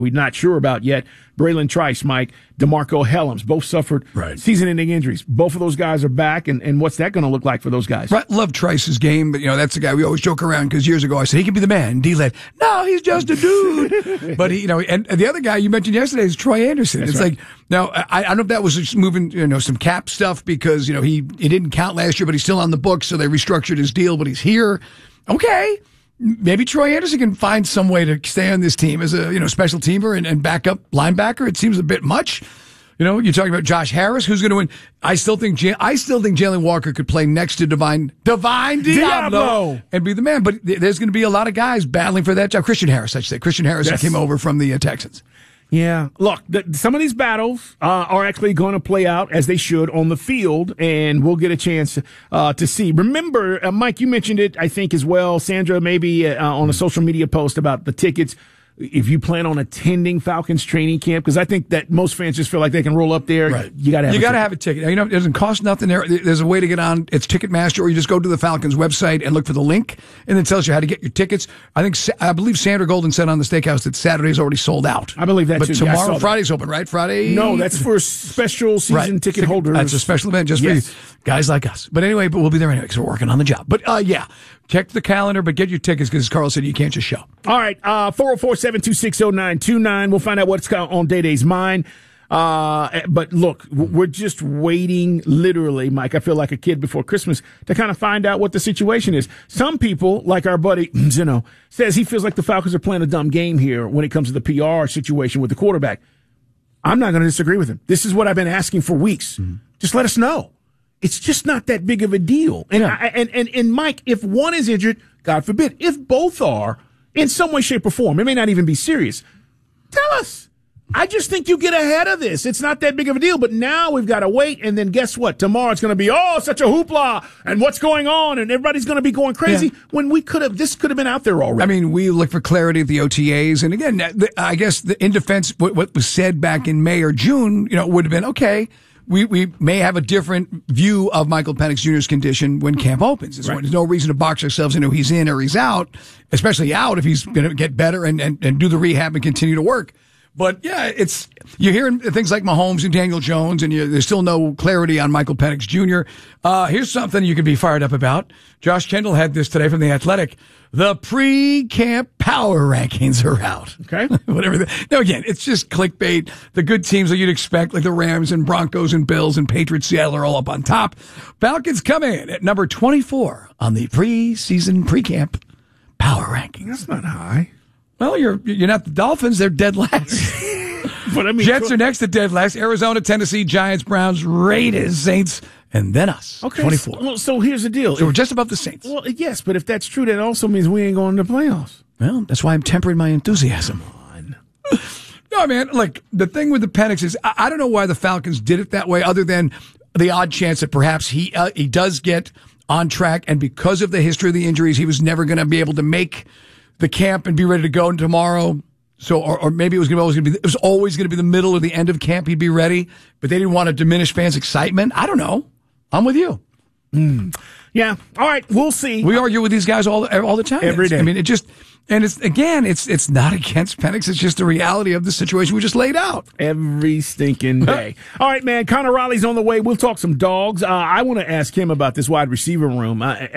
we're not sure about yet. Braylon Trice, Mike, DeMarco Helms, both suffered season-ending injuries. Both of those guys are back, and what's that going to look like for those guys? Right, love Trice's game, but that's the guy we always joke around because years ago I said he can be the man. And D led, no, he's just a dude. But and the other guy you mentioned yesterday is Troy Anderson. It's like now I don't know if that was just moving some cap stuff because he didn't count last year, but he's still on the books, so they restructured his deal. But he's here. Okay. Maybe Troy Anderson can find some way to stay on this team as a special teamer and backup linebacker. It seems a bit much. You're talking about Josh Harris, who's going to win. I still think Jalen Walker could play next to Divine Diablo and be the man. But there's going to be a lot of guys battling for that job. Christian Harris, I should say. Christian Harris came over from the Texans. Yeah. Look, some of these battles are actually going to play out as they should on the field, and we'll get a chance to see. Remember, Mike, you mentioned it, I think, as well. Sandra, maybe on a social media post about the tickets. If you plan on attending Falcons training camp, because I think that most fans just feel like they can roll up there. Right. You got to have a ticket. It doesn't cost nothing there. There's a way to get on. It's Ticketmaster, or you just go to the Falcons website and look for the link, and it tells you how to get your tickets. I believe Sandra Golden said on the Steakhouse that Saturday's already sold out. I believe that but too. Tomorrow, Friday's open, right? Friday? No, that's for special season ticket holders. That's a special event just for you guys like us. But anyway, we'll be there anyway because we're working on the job. But check the calendar, but get your tickets because Carl said you can't just show. All right, 404-726-0929. We'll find out what's on Day-Day's mind. But look, we're just waiting, literally, Mike, I feel like a kid before Christmas, to kind of find out what the situation is. Some people, like our buddy Zeno, says he feels like the Falcons are playing a dumb game here when it comes to the PR situation with the quarterback. I'm not going to disagree with him. This is what I've been asking for weeks. Mm-hmm. Just let us know. It's just not that big of a deal. And and Mike, if one is injured, God forbid, if both are in some way, shape, or form, it may not even be serious. Tell us. I just think you get ahead of this. It's not that big of a deal, but now we've got to wait. And then guess what? Tomorrow it's going to be, such a hoopla and what's going on? And everybody's going to be going crazy when this could have been out there already. I mean, we look for clarity at the OTAs. And again, I guess in defense, what was said back in May or June, would have been, okay, we may have a different view of Michael Penix Jr.'s condition when camp opens. There's no reason to box ourselves into he's in or he's out, especially out if he's going to get better and do the rehab and continue to work. But you're hearing things like Mahomes and Daniel Jones, and there's still no clarity on Michael Penix Jr. Here's something you can be fired up about. Josh Kendall had this today from The Athletic. The pre-camp power rankings are out. Okay. Whatever. Now, again, it's just clickbait. The good teams that you'd expect, like the Rams and Broncos and Bills and Patriots, Seattle, are all up on top. Falcons come in at number 24 on the preseason pre-camp power rankings. That's not high. Well, you're not the Dolphins. They're dead last. But I mean, Jets are next to dead last. Arizona, Tennessee, Giants, Browns, Raiders, Saints, and then us. Okay. 24. So here's the deal. So we're just above the Saints. Well, yes, but if that's true, that also means we ain't going to the playoffs. Well, that's why I'm tempering my enthusiasm. Come on. No, man, look, the thing with the Penix is I don't know why the Falcons did it that way other than the odd chance that perhaps he does get on track, and because of the history of the injuries, he was never going to be able to make the camp and be ready to go tomorrow. So, or maybe it was always going to be the middle or the end of camp. He'd be ready, but they didn't want to diminish fans' excitement. I don't know. I'm with you. Yeah. All right. We'll see. We argue with these guys all the time. Every day. I mean, it's not against Penix. It's just the reality of the situation we just laid out. Every stinking day. All right, man. Connor Riley's on the way. We'll talk some dogs. I want to ask him about this wide receiver room.